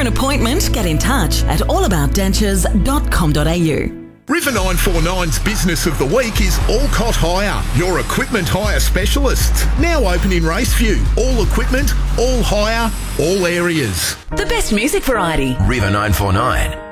an appointment, get in touch at allaboutdentures.com.au. River 949's Business of the Week is Alcott Hire, your equipment hire specialist. Now open in Raceview. All equipment, all hire, all areas. The best music variety. River 949.